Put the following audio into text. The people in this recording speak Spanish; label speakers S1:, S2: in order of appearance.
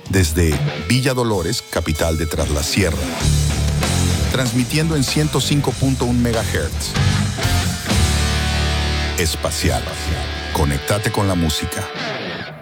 S1: desde Villa Dolores, capital de Tras la Sierra. Transmitiendo en 105.1 MHz. Espacial. Conéctate con la música.